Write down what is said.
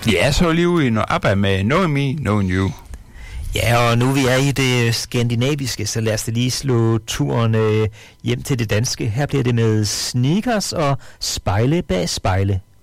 Ja, så lige i noget ABBA med Know Me, Know You. Ja, og nu vi er i det skandinaviske, så lad os da lige slå turen hjem til det danske. Her bliver det med Sneakers og Spejle bag spejle.